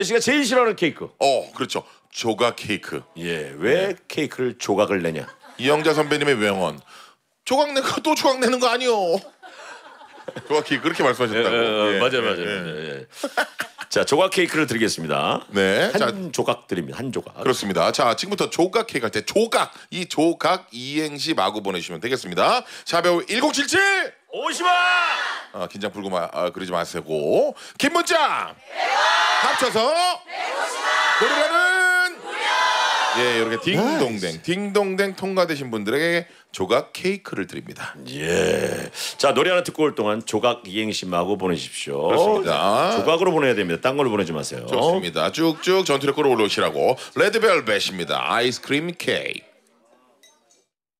씨가 제일 싫어하는 케이크. 그렇죠. 조각 케이크. 예, 왜 케이크를 조각을 내냐? 이영자 선배님의 명언. 조각 내고 또 조각 내는 거 아니요. 조각 케이크 그렇게 말씀하셨다고. 맞아요. 예. 자, 조각 케이크를 드리겠습니다. 네. 한 조각 드립니다. 한 조각. 그렇습니다. 자, 지금부터 조각 케이크 할 때 조각 이 조각 이행시 마구 보내주시면 되겠습니다. 샤베오 1077 50원. 긴장 풀고 그러지 마시고 긴 문자 합쳐서 150원 예, 이렇게 딩동댕 통과되신 분들에게 조각 케이크를 드립니다. 예. 자, 노래 하나 듣고 올 동안 조각 이행시 마구 보내십시오. 그렇습니다. 조각으로 보내야 됩니다. 딴 걸로 보내지 마세요. 좋습니다. 쭉쭉 전투력 끌어올리시라고 레드벨벳입니다. 아이스크림 케이크.